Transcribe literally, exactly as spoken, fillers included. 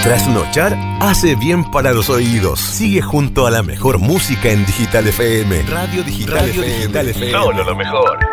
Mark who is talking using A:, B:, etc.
A: Trasnochar hace bien para los oídos. Sigue junto a la mejor música en Digital F M. Radio Digital, Radio F M. Digital F M.
B: Solo lo mejor.